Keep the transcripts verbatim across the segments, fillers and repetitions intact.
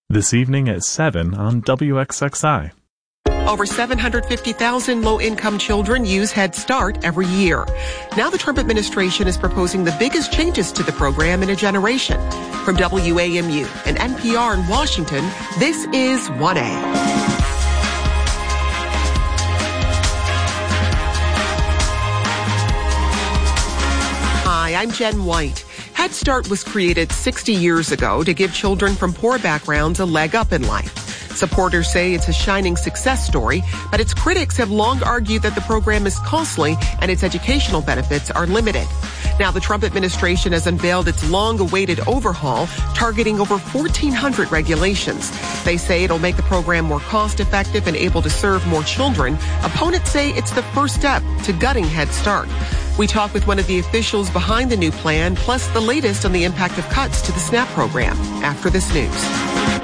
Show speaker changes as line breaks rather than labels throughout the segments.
This evening at seven on W X X I.
Over seven hundred fifty thousand low-income children use Head Start every year. Now the Trump administration is proposing the biggest changes to the program in a generation. From W A M U and N P R in Washington, this is one A. Hi, I'm Jen White. Head Start was created sixty years ago to give children from poor backgrounds a leg up in life. Supporters say it's a shining success story, but its critics have long argued that the program is costly and its educational benefits are limited. Now the Trump administration has unveiled its long-awaited overhaul, targeting over fourteen hundred regulations. They say it'll make the program more cost-effective and able to serve more children. Opponents say it's the first step to gutting Head Start. We talk with one of the officials behind the new plan, plus the latest on the impact of cuts to the SNAP program after this news.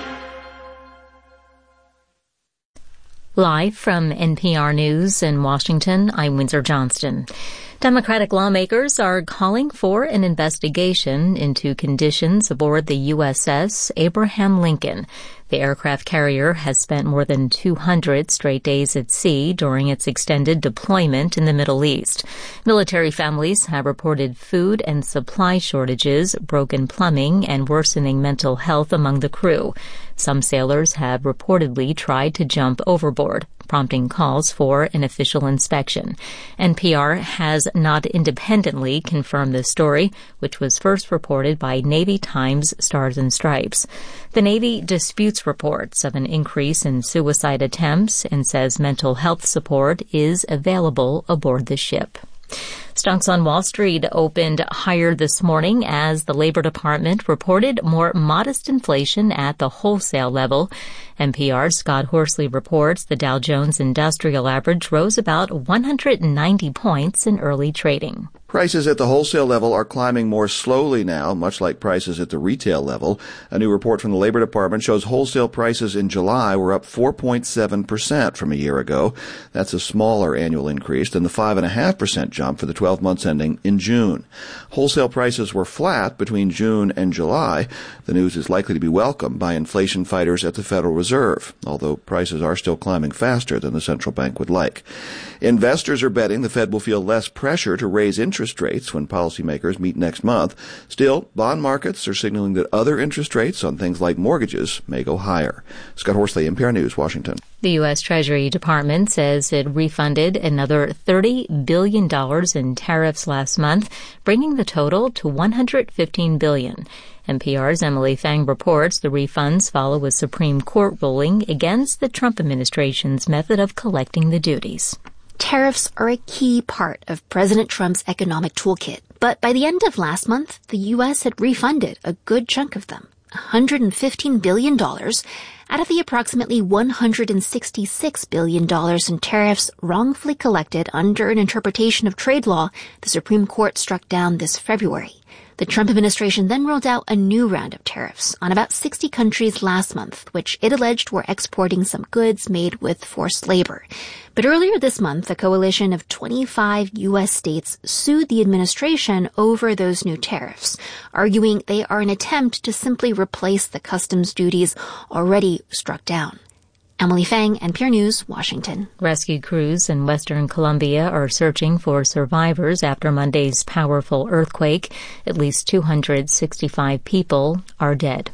Live from N P R News in Washington, I'm Windsor Johnston. Democratic lawmakers are calling for an investigation into conditions aboard the U S S Abraham Lincoln. The aircraft carrier has spent more than two hundred straight days at sea during its extended deployment in the Middle East. Military families have reported food and supply shortages, broken plumbing, and worsening mental health among the crew. Some sailors have reportedly tried to jump overboard, prompting calls for an official inspection. N P R has not independently confirmed this story, which was first reported by Navy Times Stars and Stripes. The Navy disputes reports of an increase in suicide attempts and says mental health support is available aboard the ship. Stocks on Wall Street opened higher this morning as the Labor Department reported more modest inflation at the wholesale level. N P R's Scott Horsley reports the Dow Jones Industrial Average rose about one hundred ninety points in early trading.
Prices at the wholesale level are climbing more slowly now, much like prices at the retail level. A new report from the Labor Department shows wholesale prices in July were up four point seven percent from a year ago. That's a smaller annual increase than the five point five percent jump for the twelve months ending in June. Wholesale prices were flat between June and July. The news is likely to be welcomed by inflation fighters at the Federal Reserve, although prices are still climbing faster than the central bank would like. Investors are betting the Fed will feel less pressure to raise interest rates when policymakers meet next month. Still, bond markets are signaling that other interest rates on things like mortgages may go higher. Scott Horsley, N P R News, Washington.
The U S Treasury Department says it refunded another thirty billion dollars in tariffs last month, bringing the total to one hundred fifteen billion dollars. N P R's Emily Fang reports the refunds follow a Supreme Court ruling against the Trump administration's method of collecting the duties.
Tariffs are a key part of President Trump's economic toolkit. But by the end of last month, the U S had refunded a good chunk of them, one hundred fifteen billion dollars, out of the approximately one hundred sixty-six billion dollars in tariffs wrongfully collected under an interpretation of trade law the Supreme Court struck down this February. The Trump administration then rolled out a new round of tariffs on about sixty countries last month, which it alleged were exporting some goods made with forced labor. But earlier this month, a coalition of twenty-five U S states sued the administration over those new tariffs, arguing they are an attempt to simply replace the customs duties already struck down. Emily Fang, N P R News, Washington.
Rescue crews in western Colombia are searching for survivors after Monday's powerful earthquake. At least two hundred sixty-five people are dead.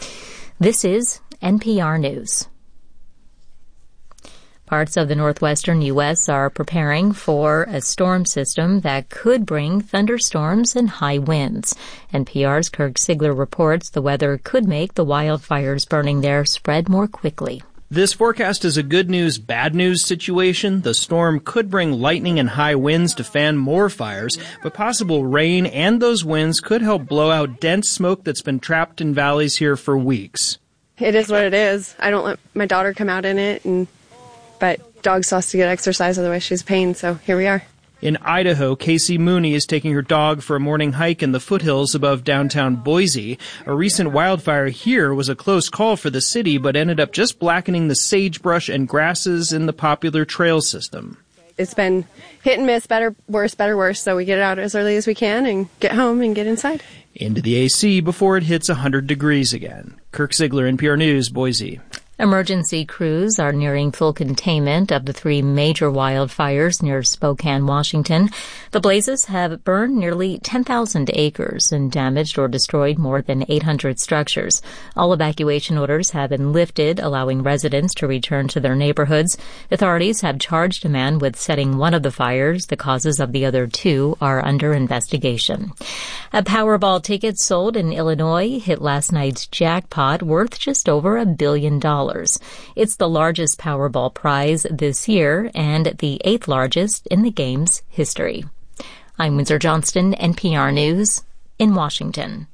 This is N P R News. Parts of the northwestern U S are preparing for a storm system that could bring thunderstorms and high winds. N P R's Kirk Sigler reports the weather could make the wildfires burning there spread more quickly.
This forecast is a good news, bad news situation. The storm could bring lightning and high winds to fan more fires, but possible rain and those winds could help blow out dense smoke that's been trapped in valleys here for weeks.
It is what it is. I don't let my daughter come out in it, and but dog still has to get exercise, otherwise she's pain, so here we are.
In Idaho, Casey Mooney is taking her dog for a morning hike in the foothills above downtown Boise. A recent wildfire here was a close call for the city, but ended up just blackening the sagebrush and grasses in the popular trail system.
it's been hit and miss, better, worse, better, worse. So we get it out as early as we can and get home and get inside.
Into the A C before it hits one hundred degrees again. Kirk Ziegler, N P R News, Boise.
Emergency crews are nearing full containment of the three major wildfires near Spokane, Washington. The blazes have burned nearly ten thousand acres and damaged or destroyed more than eight hundred structures. All evacuation orders have been lifted, allowing residents to return to their neighborhoods. Authorities have charged a man with setting one of the fires. The causes of the other two are under investigation. A Powerball ticket sold in Illinois hit last night's jackpot, worth just over a billion dollars. It's the largest Powerball prize this year and the eighth largest in the game's history. I'm Windsor Johnston, N P R News in Washington.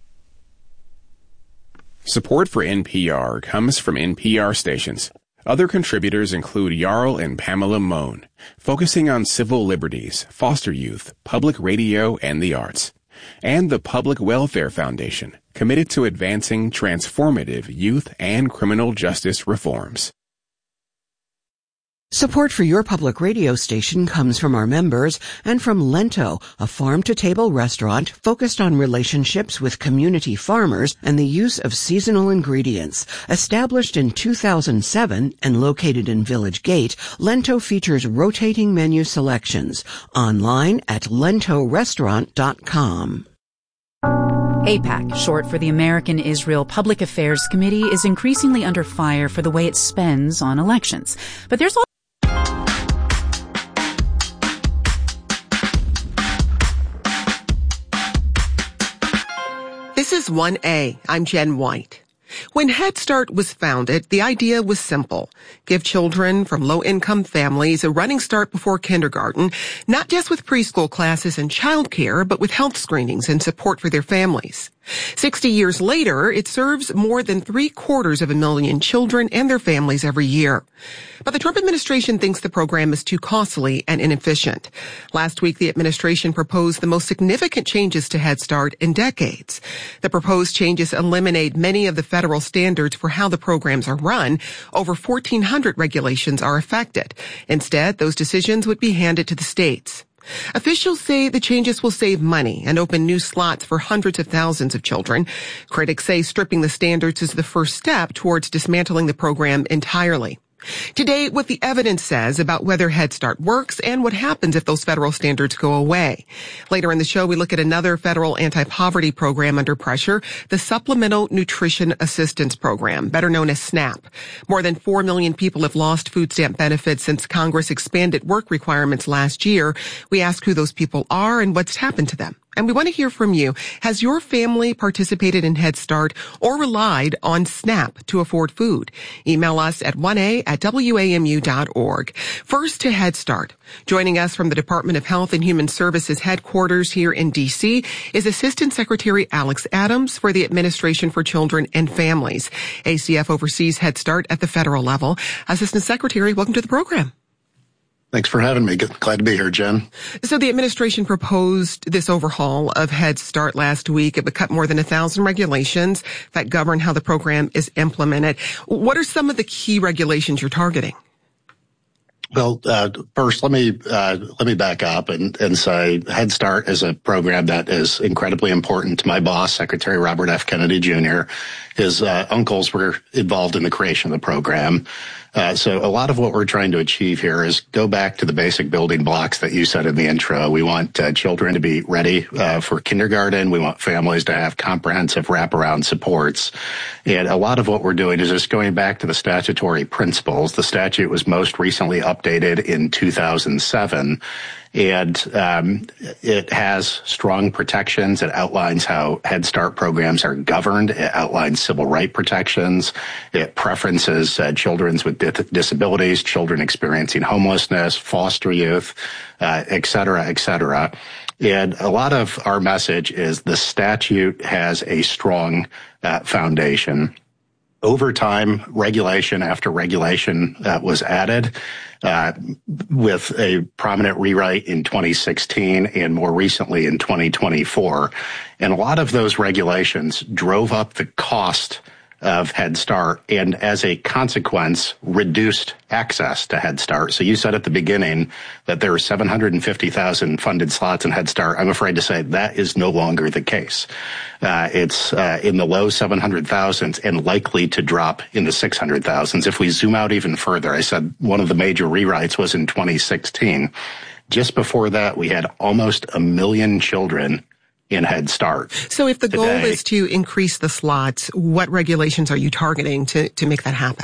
Support for N P R comes from N P R stations. Other contributors include Jarl and Pamela Mohn, focusing on civil liberties, foster youth, public radio, and the arts. And the Public Welfare Foundation, committed to advancing transformative youth and criminal justice reforms.
Support for your public radio station comes from our members and from Lento, a farm-to-table restaurant focused on relationships with community farmers and the use of seasonal ingredients. Established in two thousand seven and located in Village Gate, Lento features rotating menu selections. Online at lento restaurant dot com.
AIPAC, short for the American Israel Public Affairs Committee, is increasingly under fire for the way it spends on elections. But there's also
This is one A. I'm Jen White. When Head Start was founded, the idea was simple. Give children from low-income families a running start before kindergarten, not just with preschool classes and childcare, but with health screenings and support for their families. Sixty years later, it serves more than three quarters of a million children and their families every year. But the Trump administration thinks the program is too costly and inefficient. Last week, the administration proposed the most significant changes to Head Start in decades. The proposed changes eliminate many of the federal standards for how the programs are run. Over fourteen hundred regulations are affected. Instead, those decisions would be handed to the states. Officials say the changes will save money and open new slots for hundreds of thousands of children. Critics say stripping the standards is the first step towards dismantling the program entirely. Today, what the evidence says about whether Head Start works and what happens if those federal standards go away. Later in the show, we look at another federal anti-poverty program under pressure, the Supplemental Nutrition Assistance Program, better known as SNAP. More than four million people have lost food stamp benefits since Congress expanded work requirements last year. We ask who those people are and what's happened to them. And we want to hear from you. Has your family participated in Head Start or relied on SNAP to afford food? Email us at one a at W A M U dot org. First to Head Start. Joining us from the Department of Health and Human Services headquarters here in D C is Assistant Secretary Alex Adams for the Administration for Children and Families. A C F oversees Head Start at the federal level. Assistant Secretary, welcome to the program.
Thanks for having me. Glad to be here, Jen.
So the administration proposed this overhaul of Head Start last week. It would cut more than a thousand regulations that govern how the program is implemented. What are some of the key regulations you're targeting?
Well, uh, first, let me uh, let me back up and, and say Head Start is a program that is incredibly important to my boss, Secretary Robert F. Kennedy Junior His uh, uncles were involved in the creation of the program. Uh, so a lot of what we're trying to achieve here is go back to the basic building blocks that you said in the intro. We want uh, children to be ready uh, for kindergarten. We want families to have comprehensive wraparound supports. And a lot of what we're doing is just going back to the statutory principles. The statute was most recently updated in two thousand seven. And um, it has strong protections. It outlines how Head Start programs are governed. It outlines civil right protections. It preferences uh, children with di- disabilities, children experiencing homelessness, foster youth, uh, et cetera, et cetera. And a lot of our message is the statute has a strong uh, foundation. Over time, regulation after regulation uh, was added, uh, with a prominent rewrite in twenty sixteen and more recently in twenty twenty-four. And a lot of those regulations drove up the cost of Head Start, and as a consequence, reduced access to Head Start. So you said at the beginning that there are seven hundred fifty thousand funded slots in Head Start. I'm afraid to say that is no longer the case. Uh, it's uh, in the low seven hundred thousands and likely to drop in the six hundred thousands. If we zoom out even further, I said one of the major rewrites was in twenty sixteen. Just before that, we had almost a million children in Head Start.
So if the
Today,
goal is to increase the slots, what regulations are you targeting to, to make that happen?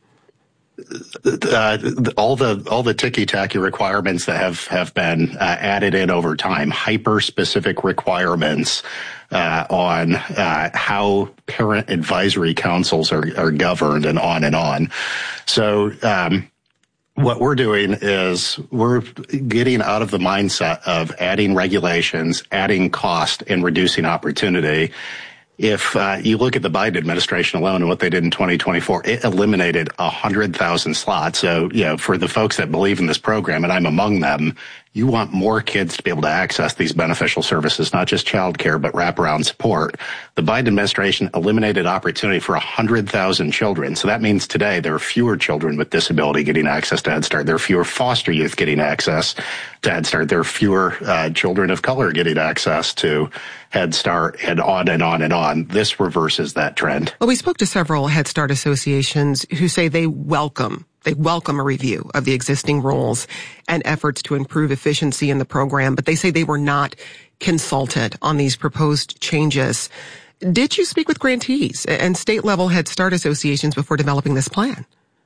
Uh, all the all the ticky-tacky requirements that have, have been uh, added in over time, hyper-specific requirements uh, on uh, how parent advisory councils are, are governed, and on and on. So um what we're doing is we're getting out of the mindset of adding regulations, adding cost, and reducing opportunity. If uh, you look at the Biden administration alone and what they did in twenty twenty-four, it eliminated one hundred thousand slots. So, you know, for the folks that believe in this program, and I'm among them, you want more kids to be able to access these beneficial services, not just childcare, but wraparound support. The Biden administration eliminated opportunity for one hundred thousand children. So that means today there are fewer children with disability getting access to Head Start. There are fewer foster youth getting access to Head Start. There are fewer uh, children of color getting access to Head Start, and on and on and on. This reverses that trend.
Well, we spoke to several Head Start associations who say they welcome They welcome a review of the existing rules and efforts to improve efficiency in the program, but they say they were not consulted on these proposed changes. Did you speak with grantees and state-level Head Start associations before developing this plan?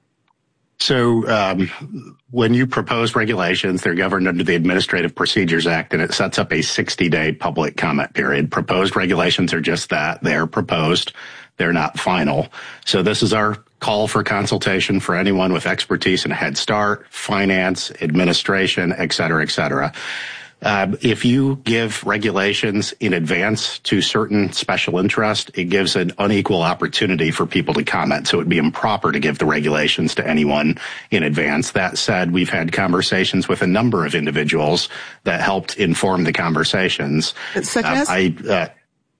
So um, when you propose regulations, they're governed under the Administrative Procedures Act, and it sets up a sixty-day public comment period. Proposed regulations are just that. They're proposed. They're not final. So this is our call for consultation for anyone with expertise in Head Start, finance, administration, et cetera, et cetera. Uh, if you give regulations in advance to certain special interest, it gives an unequal opportunity for people to comment. So it would be improper to give the regulations to anyone in advance. That said, we've had conversations with a number of individuals that helped inform the conversations.
Such as?
Uh, I, uh,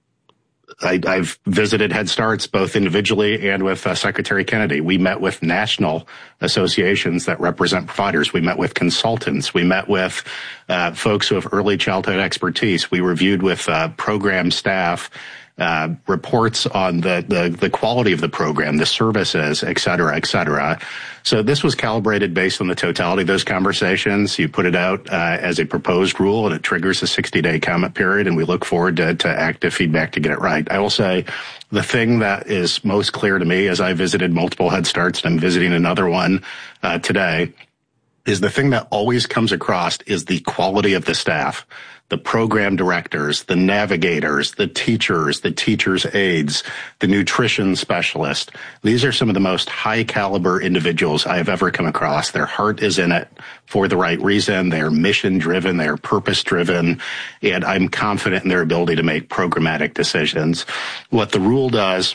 I, I've visited Head Starts both individually and with uh, Secretary Kennedy. We met with national associations that represent providers. We met with consultants. We met with uh, folks who have early childhood expertise. We reviewed with uh, program staff uh, reports on the, the, the quality of the program, the services, et cetera, et cetera. So this was calibrated based on the totality of those conversations. You put it out uh, as a proposed rule, and it triggers a sixty-day comment period, and we look forward to, to active feedback to get it right. I will say the thing that is most clear to me as I visited multiple Head Starts, and I'm visiting another one uh, today, is the thing that always comes across is the quality of the staff. The program directors, the navigators, the teachers, the teachers' aides, the nutrition specialist. These are some of the most high caliber individuals I have ever come across. Their heart is in it for the right reason. They're mission driven. They're purpose driven. And I'm confident in their ability to make programmatic decisions. What the rule does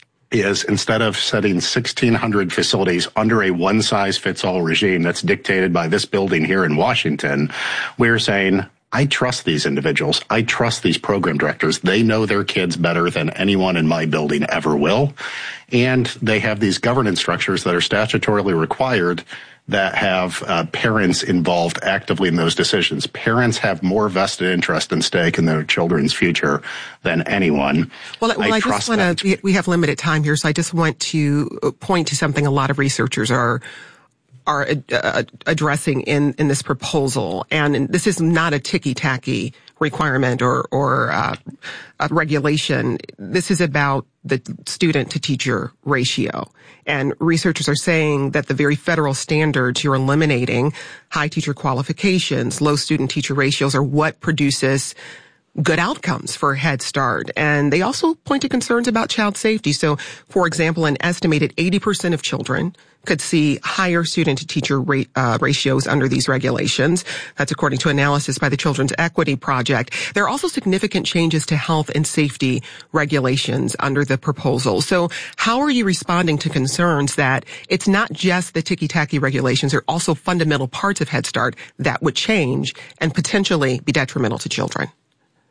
is instead of setting sixteen hundred facilities under a one-size-fits-all regime that's dictated by this building here in Washington, we're saying, I trust these individuals. I trust these program directors. They know their kids better than anyone in my building ever will. And they have these governance structures that are statutorily required that have uh, parents involved actively in those decisions. Parents have more vested interest and stake in their children's future than anyone.
Well, well I,
I
just want to, we have limited time here, so I just want to point to something a lot of researchers are are uh, addressing in, in this proposal. And this is not a ticky-tacky requirement or, or uh, a regulation. This is about the student-to-teacher ratio. And researchers are saying that the very federal standards you're eliminating, high teacher qualifications, low student-teacher ratios, are what produces good outcomes for Head Start. And they also point to concerns about child safety. So, for example, an estimated eighty percent of children could see higher student-to-teacher rate, uh, ratios under these regulations. That's according to analysis by the Children's Equity Project. There are also significant changes to health and safety regulations under the proposal. So how are you responding to concerns that it's not just the ticky-tacky regulations, there are also fundamental parts of Head Start that would change and potentially be detrimental to children?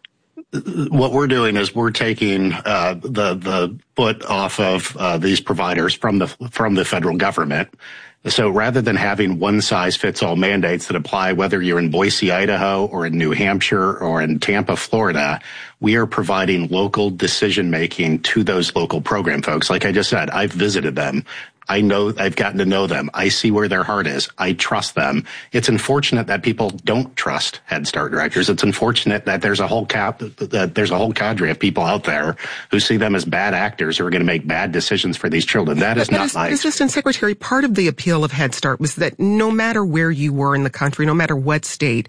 What we're doing is we're taking uh, the the foot off of uh, these providers from the from the federal government. So rather than having one-size-fits-all mandates that apply whether you're in Boise, Idaho, or in New Hampshire, or in Tampa, Florida, we are providing local decision-making to those local program folks. Like I just said, I've visited them. I know, I've gotten to know them. I see where their heart is. I trust them. It's unfortunate that people don't trust Head Start directors. It's unfortunate that there's a whole cap, that there's a whole cadre of people out there who see them as bad actors who are going to make bad decisions for these children. That is
but,
not
but
nice.
Assistant Secretary, part of the appeal of Head Start was that no matter where you were in the country, no matter what state,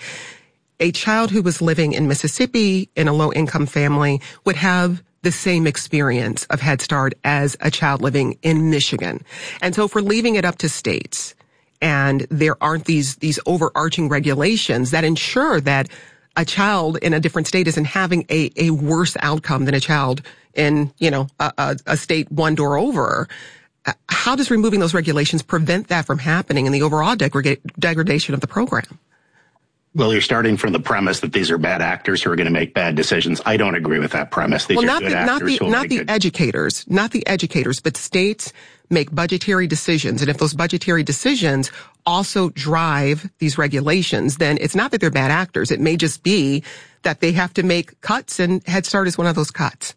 a child who was living in Mississippi in a low-income family would have the same experience of Head Start as a child living in Michigan. And so if we're leaving it up to states and there aren't these, these overarching regulations that ensure that a child in a different state isn't having a, a worse outcome than a child in, you know, a, a, a state one door over, how does removing those regulations prevent that from happening in the overall degrad- degradation of the program?
Well, you're starting from the premise that these are bad actors who are going to make bad decisions. I don't agree with that premise. These
well,
are
not
good
the,
actors
not the,
who will
not
make
the
good...
educators, not the educators, but states make budgetary decisions. And if those budgetary decisions also drive these regulations, then it's not that they're bad actors. It may just be that they have to make cuts, and Head Start is one of those cuts.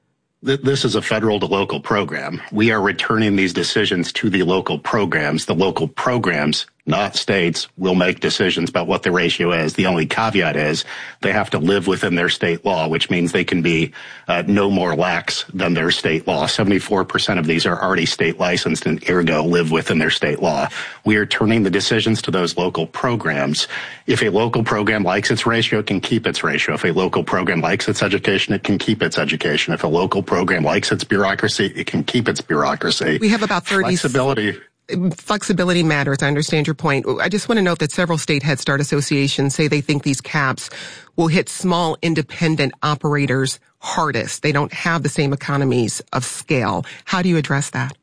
This is a federal to local program. We are returning these decisions to the local programs. The local programs, not states, will make decisions about what the ratio is. The only caveat is they have to live within their state law, which means they can be uh, no more lax than their state law. seventy-four percent of these are already state licensed and ergo live within their state law. We are turning the decisions to those local programs. If a local program likes its ratio, it can keep its ratio. If a local program likes its education, it can keep its education. If a local program likes its bureaucracy, it can keep its bureaucracy.
We have about thirty
Flexibility.
Flexibility matters. I understand your point. I just want to note that several state Head Start associations say they think these caps will hit small independent operators hardest. They don't have the same economies of scale. How do you address that?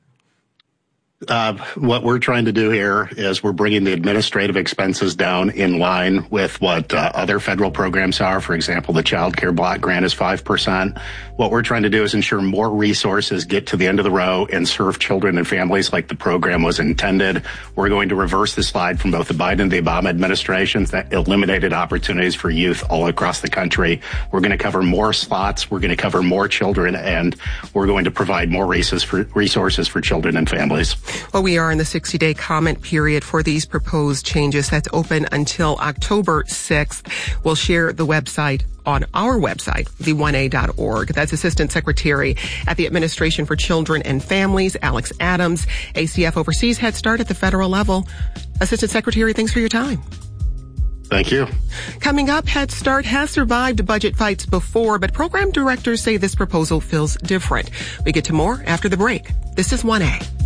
Uh, what we're trying to do here is we're bringing the administrative expenses down in line with what uh, other federal programs are. For example, the Child Care Block Grant is five percent. What we're trying to do is ensure more resources get to the end of the row and serve children and families like the program was intended. We're going to reverse the slide from both the Biden and the Obama administrations that eliminated opportunities for youth all across the country. We're going to cover more slots. We're going to cover more children, and we're going to provide more resources for, resources for children and families.
Well, we are in the sixty-day comment period for these proposed changes. That's open until October sixth. We'll share the website on our website, v one a dot org. That's Assistant Secretary at the Administration for Children and Families, Alex Adams. A C F oversees Head Start at the federal level. Assistant Secretary, thanks for your time.
Thank you.
Coming up, Head Start has survived budget fights before, but program directors say this proposal feels different. We get to more after the break. This is one A.